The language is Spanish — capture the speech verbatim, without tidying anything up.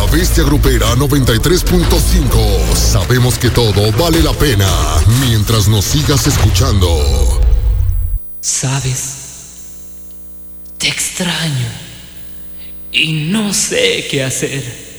Bestia Grupera noventa y tres punto cinco. Sabemos que todo vale la pena mientras nos sigas escuchando. Sabes, te extraño y no sé qué hacer.